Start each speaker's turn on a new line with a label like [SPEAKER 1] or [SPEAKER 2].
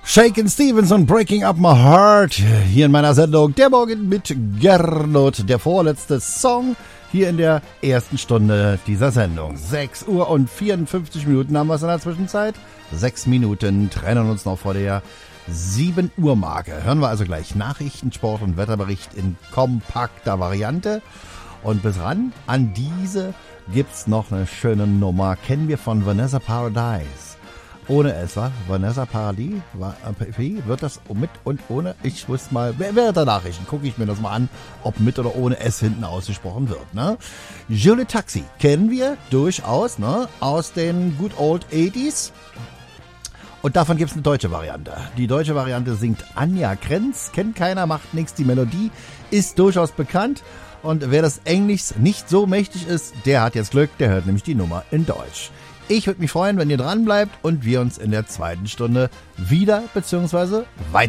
[SPEAKER 1] Shakin' Stevens und Breaking Up My Heart hier in meiner Sendung Der Morgen mit Gernot. Der vorletzte Song hier in der ersten Stunde dieser Sendung. 6 Uhr und 54 Minuten haben wir es in der Zwischenzeit. 6 Minuten trennen uns noch vor der 7 Uhr Marke. Hören wir also gleich Nachrichten, Sport und Wetterbericht in kompakter Variante. Und bis ran an diese gibt's noch eine schöne Nummer. Kennen wir von Vanessa Paradis. Ohne es, war Vanessa Paradis, wird das mit und ohne? Ich wusste mal, während der Nachrichten gucke ich mir das mal an, ob mit oder ohne S hinten ausgesprochen wird. Ne? Julie Taxi kennen wir durchaus, ne? Aus den good old 80s. Und davon gibt es eine deutsche Variante. Die deutsche Variante singt Anja Krenz, kennt keiner, macht nichts. Die Melodie ist durchaus bekannt. Und wer das Englisch nicht so mächtig ist, der hat jetzt Glück, der hört nämlich die Nummer in Deutsch. Ich würde mich freuen, wenn ihr dran bleibt und wir uns in der zweiten Stunde wieder bzw. weiter